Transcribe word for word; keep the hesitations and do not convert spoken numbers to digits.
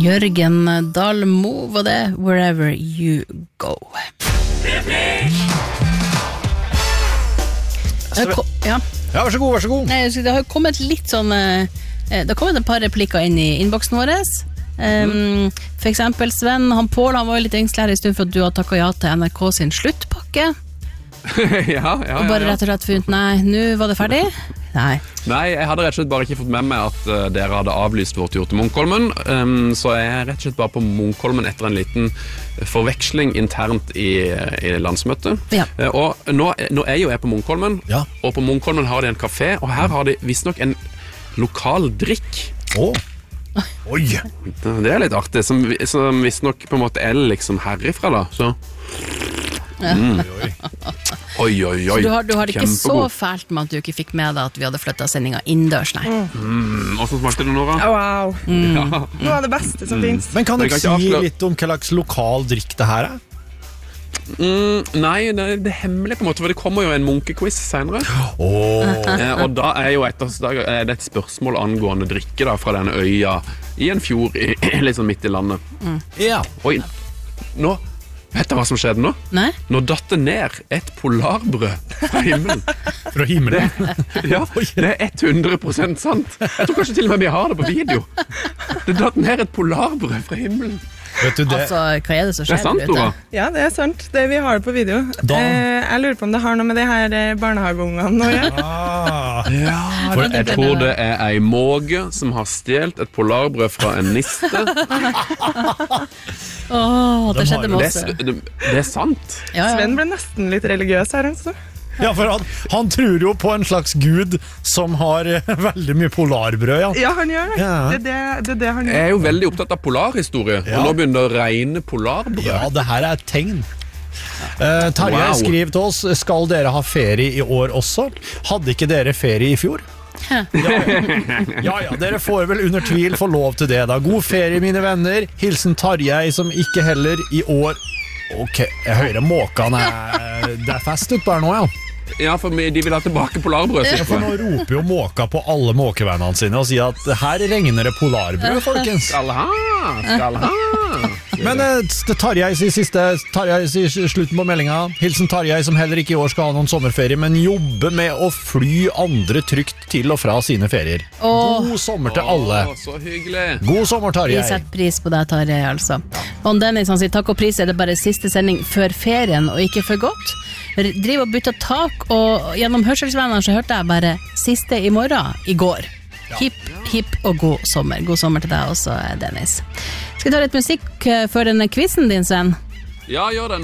Jørgen Dalmo var det, Wherever You Go. Ko- ja. Ja, vær så god, vær så god. Nei, det har kommet litt sånn eh, Det har kommet et par replikker inn i innboksen vår. um, mm. For eksempel Sven, han Paul, han var jo litt engstelig her i stund for at du har takket ja til N R K sin sluttpakke. ja, ja, Og bare ja, ja. rett og slett funnet, nei, nå var det ferdig? Nei. Nei, jeg hadde rett og slett bare ikke fått med meg at uh, dere hadde avlyst vår tur til Munkholmen, um, så jeg er rett og slett bare på Munkholmen etter en liten forveksling internt i, i landsmøtet. Ja. Uh, og nå, nå er jo jeg på Munkholmen, Ja. og på Munkholmen har de en kafé, og her har de visstnok en lokal drikk. Å. Oi. Det er litt artig, som, som visstnok på en måte er liksom herifra da, så... Mm. Oi, oi, oi. Du har, du har det ikke så Kjempegod. fælt med at du ikke fikk med deg at vi hadde flyttet sendingen innendørs, nei. Mm, hvordan smakte det, Nora? Oh, wow. Mm. Ja. Noe av det beste som finnes. Men kan du Jeg kan ikke ikke si avsløre- litt om hva slags lokal drikk det her er? Mm, nei, det, det er hemmelig på en måte, for det kommer jo en munkequiz senere. Åh. Eh, og da er jo et, da er det et spørsmål angående drikke da, fra denne øya i en fjord i, litt sånn midt i landet. Ja. Oi, nå, vet du hva som skjedde nå? Nei? Nå datt det ned et polarbrød fra himmelen. Fra himmelen. Ja, det er hundre prosent sant. Jeg tror kanskje til og med vi har det på video. Det datt ned et polarbrød fra himmelen. Vet du det? Altså, hva er det som Det er skjer sant, der ute? Nora. Ja, det er sant. Det, vi har det på video. Da- Eh, jeg lurer på om det har noe med de her eh, barnehageungene å gjøre. Ah. Ja, For jeg tror det er ei måge som har stjelt et polarbrød fra en niste. Åh, det De skjedde har- med Det, oss. er- det, det er sant. Ja, ja. Sven ble nesten litt religiøs her. Altså. Ja, for han, han tror jo på en slags gud som har eh, veldig mye polarbrød, ja. Ja, han gjør det. Ja. Det, er det, det er det han Jeg gjør. er jo veldig opptatt av polarhistorie, Ja. og nå begynner det å regne polarbrød. Ja, det her er et tegn. Eh, Tarjei Wow. skriver til oss, skal dere ha ferie i år også? Hadde ikke dere ferie i fjor? Ja, ja. ja, ja, dere får vel under tvil få lov til det da. God ferie, mine venner. Hilsen Tarjei, som ikke heller i år... Ok, jeg hører måkene er... Det er fest ut bare nå, ja. Ja, for vi- de vil ha tilbake polarbrød. Ja, for nå roper jo måka på alle måkevennene sine og sier at her regner det polarbrød, folkens. Skal ha, skal ha. Men eh, Tarjei sier siste, Tarjei sier slutten på meldinga. Hilsen Tarjei, som heller ikke i år skal ha noen sommerferie, men jobbe med å fly andre trygt til og fra sine ferier. Åh. God sommer til alle. Å, så hyggelig. God sommer, Vi Tarjei. setter pris på deg, Tarjei, altså. Og Dennis han sier takk og pris, er det bare siste sending før ferien, og ikke for godt. Driver og bytter tak, og gjennom hørselsvenner så hørte jeg bare siste i morgen, i går. Hipp, hipp og god sommer. God sommer til deg også, Dennis. Skal vi ta litt musikk eh, før denne quizen din, Sven? Ja, gjør det.